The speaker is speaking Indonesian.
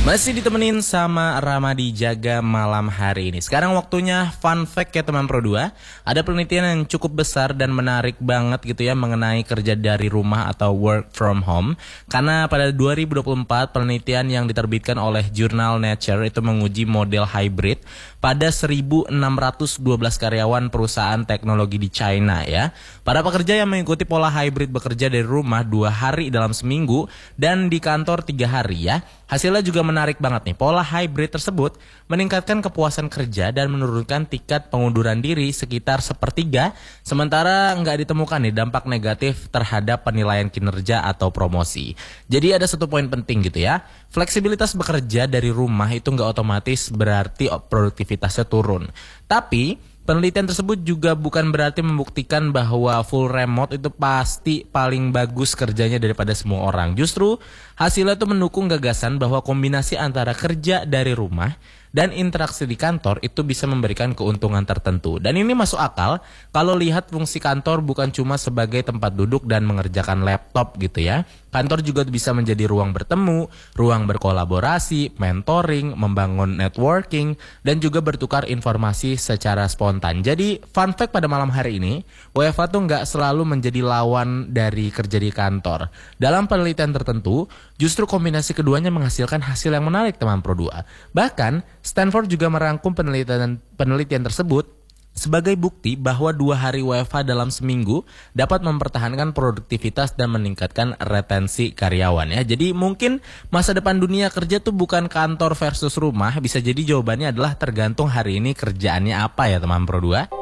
Masih ditemenin sama Ramadi Jaga malam hari ini. Sekarang waktunya fun fact ya teman Pro 2. Ada penelitian yang cukup besar dan menarik banget gitu ya mengenai kerja dari rumah atau work from home. Karena pada 2024 penelitian yang diterbitkan oleh jurnal Nature itu menguji model hybrid pada 1.612 karyawan perusahaan teknologi di China ya. Para pekerja yang mengikuti pola hybrid bekerja dari rumah 2 hari dalam seminggu dan di kantor 3 hari ya. Hasilnya juga menarik banget nih. Pola hybrid tersebut meningkatkan kepuasan kerja dan menurunkan tingkat pengunduran diri sekitar 1/3. Sementara nggak ditemukan nih dampak negatif terhadap penilaian kinerja atau promosi. Jadi ada satu poin penting gitu ya. Fleksibilitas bekerja dari rumah itu nggak otomatis berarti produktivitasnya turun. Tapi penelitian tersebut juga bukan berarti membuktikan bahwa full remote itu pasti paling bagus kerjanya daripada semua orang. Justru hasilnya itu mendukung gagasan bahwa kombinasi antara kerja dari rumah dan interaksi di kantor itu bisa memberikan keuntungan tertentu. Dan ini masuk akal kalau lihat fungsi kantor bukan cuma sebagai tempat duduk dan mengerjakan laptop gitu ya. Kantor juga bisa menjadi ruang bertemu, ruang berkolaborasi, mentoring, membangun networking, dan juga bertukar informasi secara spontan. Jadi fun fact pada malam hari ini, WFH tuh nggak selalu menjadi lawan dari kerja di kantor. Dalam penelitian tertentu, justru kombinasi keduanya menghasilkan hasil yang menarik teman Pro 2. Bahkan Stanford juga merangkum penelitian tersebut sebagai bukti bahwa 2 hari WFH dalam seminggu dapat mempertahankan produktivitas dan meningkatkan retensi karyawan ya. Jadi mungkin masa depan dunia kerja tuh bukan kantor versus rumah, bisa jadi jawabannya adalah tergantung hari ini kerjaannya apa ya teman Pro 2.